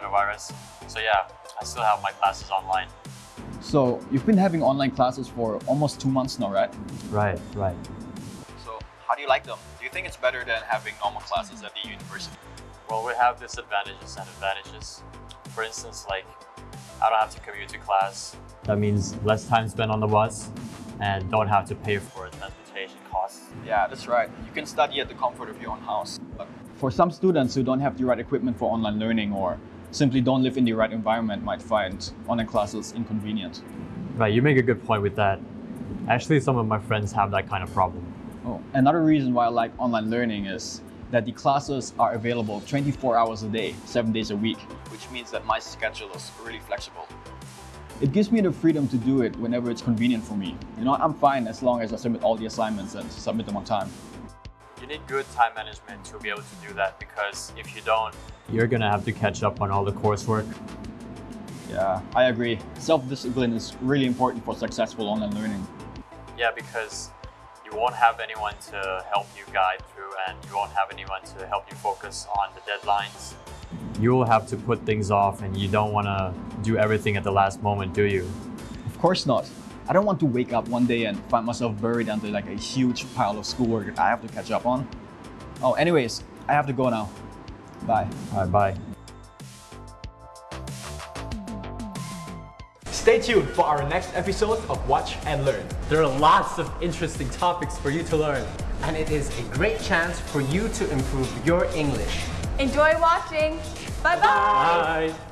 coronavirus. So yeah, I still have my classes online. So you've been having online classes for almost 2 months now, right? Right. So how do you like them? Do you think it's better than having normal classes at the university? Well, we have disadvantages and advantages. For instance, like, I don't have to commute to class. That means less time spent on the bus and don't have to pay for Transportation costs. Yeah, that's right. You can study at the comfort of your own house. But For some students who don't have the right equipment for online learning or simply don't live in the right environment might find online classes inconvenient. Right, you make a good point with that. Actually, some of my friends have that kind of problem. Oh, another reason why I like online learning is that the classes are available 24 hours a day, 7 days a week. which means that my schedule is really flexible. It gives me the freedom to do it whenever it's convenient for me. You know, I'm fine as long as I submit all the assignments and submit them on time. You need good time management to be able to do that, because if you don't, You're gonna have to catch up on all the coursework. Yeah, I agree. Self-discipline is really important for successful online learning. yeah, because you won't have anyone to help you guide through, and you won't have anyone to help you focus on the deadlines. You will have to put things off and you don't wanna do everything at the last moment, do you? Of course not. I don't want to wake up one day and find myself buried under like a huge pile of schoolwork that I have to catch up on. Oh, anyways, I have to go now. Bye. All right, bye. Stay tuned for our next episode of Watch and Learn. There are lots of interesting topics for you to learn. And it is a great chance for you to improve your English. Enjoy watching. Bye-bye. Bye!